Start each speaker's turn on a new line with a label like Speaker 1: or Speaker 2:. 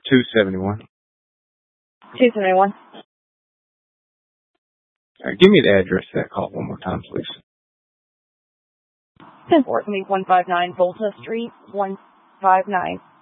Speaker 1: 271.
Speaker 2: 271.
Speaker 1: All right, give me the address of that call one more time, please.
Speaker 2: 159 Volta Street, 159.